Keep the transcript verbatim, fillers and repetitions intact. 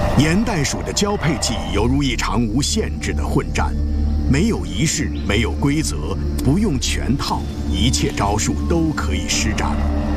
炎代鼠的交配季犹如一场无限制的混战，没有仪式，没有规则，不用全套，一切招数都可以施展。